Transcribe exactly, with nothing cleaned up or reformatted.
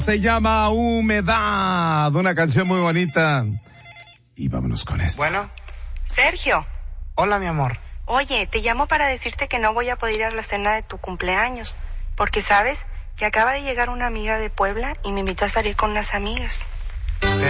Se llama Humedad, una canción muy bonita. Y vámonos con esto. Bueno. Sergio. Hola, mi amor. Oye, te llamo para decirte que no voy a poder ir a la cena de tu cumpleaños, porque sabes que acaba de llegar una amiga de Puebla y me invitó a salir con unas amigas.